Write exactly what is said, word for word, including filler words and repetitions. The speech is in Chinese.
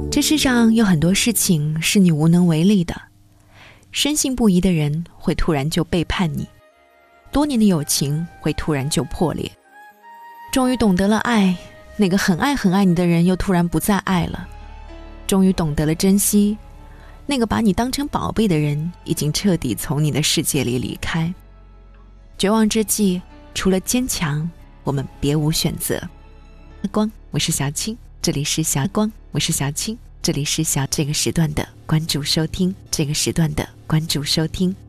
这世上有很多事情是你无能为力的，深信不疑的人会突然就背叛你，多年的友情会突然就破裂。终于懂得了爱，那个很爱很爱你的人又突然不再爱了。终于懂得了珍惜，那个把你当成宝贝的人已经彻底从你的世界里离开。绝望之际，除了坚强，我们别无选择。光，我是小青，这里是小光，我是小青，这里是小这个时段的关注收听，这个时段的关注收听。